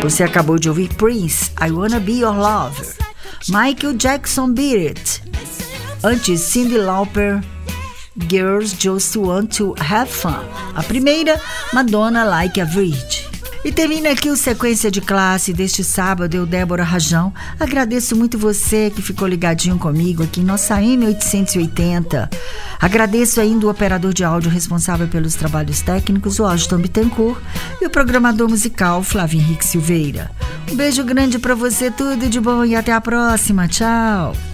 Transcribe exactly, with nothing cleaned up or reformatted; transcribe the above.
Você acabou de ouvir Prince, I Wanna Be Your Lover. Michael Jackson, Beat It. Antes, Cyndi Lauper, Girls Just Want to Have Fun. A primeira, Madonna, Like a Virgin. E termina aqui o Sequência de Classe deste sábado. Eu, Débora Rajão, agradeço muito você que ficou ligadinho comigo aqui em nossa M oitocentos e oitenta. Agradeço ainda o operador de áudio responsável pelos trabalhos técnicos, o Austin Bittencourt, e o programador musical, Flávio Henrique Silveira. Um beijo grande pra você, tudo de bom e até a próxima. Tchau!